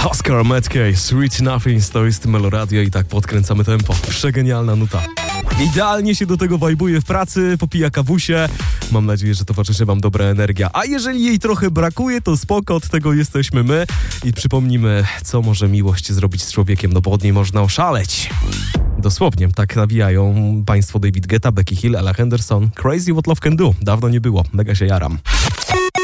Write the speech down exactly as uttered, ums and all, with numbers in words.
Oscar Metcalfe, Sweet Nothings, to jest Meloradio i tak podkręcamy tempo. Przegenialna nuta. Idealnie się do tego wajbuje w pracy, popija kawusie. Mam nadzieję, że towarzyszy wam dobra energia. A jeżeli jej trochę brakuje, to spoko, od tego jesteśmy my. I przypomnimy, co może miłość zrobić z człowiekiem, no bo od niej można oszaleć. Dosłownie, tak nawijają państwo David Guetta, Becky Hill, Ella Henderson. Crazy What Love Can Do. Dawno nie było, mega się jaram.